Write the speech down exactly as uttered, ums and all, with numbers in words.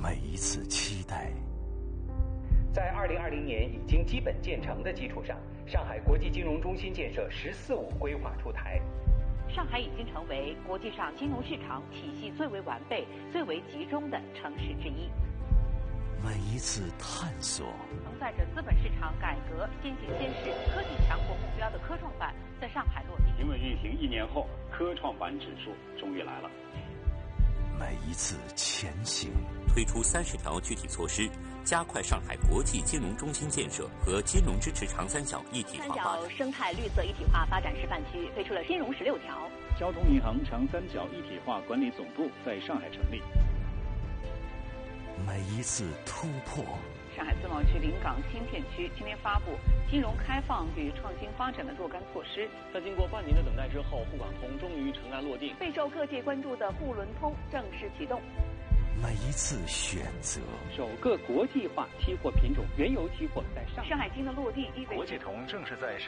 每一次期待。 在二零二零年已经基本建成的基础上，上海国际金融中心建设“十四五”规划出台。 上海已经成为国际上金融市场体系最为完备、最为集中的城市之一。 每一次探索， 承载着资本市场改革先行先试、科技强国目标的科创板在上海落地。 平稳运行一年后，科创板指数终于来了。 每一次前行， 推出三十条具体措施，加快上海国际金融中心建设和金融支持长三角一体化发展。 三角生态绿色一体化发展示范区推出了金融十六条。 交通银行长三角一体化管理总部在上海成立。 每一次突破， 上海自贸区临港新片区今天发布金融开放与创新发展的若干措施。 在经过半年的等待之后，沪港通终于尘埃落定。 备受各界关注的沪伦通正式启动。 每一次选择， 首个国际化期货品种原油期货在上海。 上海金的落地意味着国际通正式在上